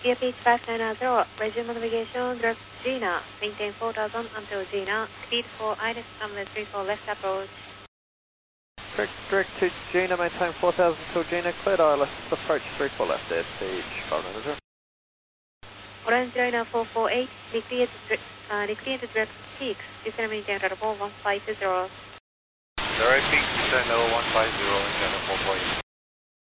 Speed 590, resume navigation, direct Gina, maintain 4000 until Gina, speed for INET runway 34 left approach. Direct to Gina, maintain 4000 till Gina, cleared ILS, approach 34 left, airspeed 590. Orange Liner 448, declared direct peaks, descend maintain radar 150. Direct peaks, descend level 150, and channel 448.